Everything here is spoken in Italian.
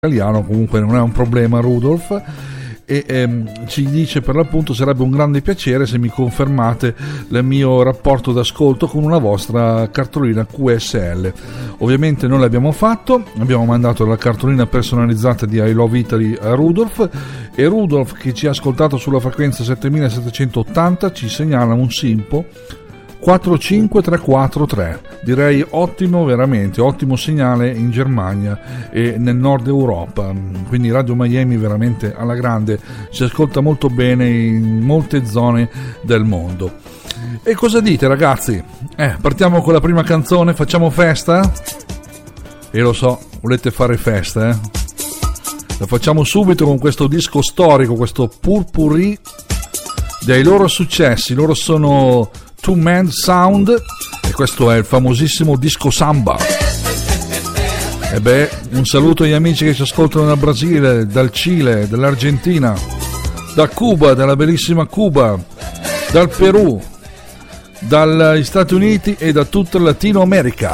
italiano, comunque non è un problema Rudolf, e ci dice per l'appunto: sarebbe un grande piacere se mi confermate il mio rapporto d'ascolto con una vostra cartolina QSL. Ovviamente noi l'abbiamo fatto, abbiamo mandato la cartolina personalizzata di I Love Italy a Rudolf, e Rudolf, che ci ha ascoltato sulla frequenza 7780, ci segnala un simpo 45343, direi ottimo, veramente ottimo segnale in Germania e nel nord Europa, quindi Radio Miami veramente alla grande, si ascolta molto bene in molte zone del mondo. E cosa dite, ragazzi? Partiamo con la prima canzone, facciamo festa? E lo so, volete fare festa, eh? La facciamo subito con questo disco storico, questo potpourri dei loro successi. Loro sono Two Man Sound e questo è il famosissimo disco Samba. E un saluto agli amici che ci ascoltano dal Brasile, dal Cile, dall'Argentina, da Cuba, dalla bellissima Cuba, dal Perù, dagli Stati Uniti e da tutta Latino America.